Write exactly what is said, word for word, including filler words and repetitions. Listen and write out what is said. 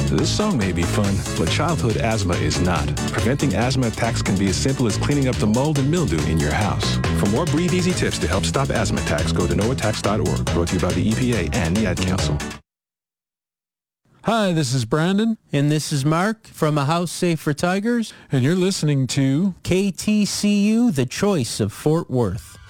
This song may be fun, but childhood asthma is not. Preventing asthma attacks can be as simple as cleaning up the mold and mildew in your house. For more Breathe Easy tips to help stop asthma attacks, go to no attacks dot org. Brought to you by the E P A and the Ad Council. Hi, this is Brandon. And this is Mark from A House Safe for Tigers. And you're listening to K T C U, the choice of Fort Worth.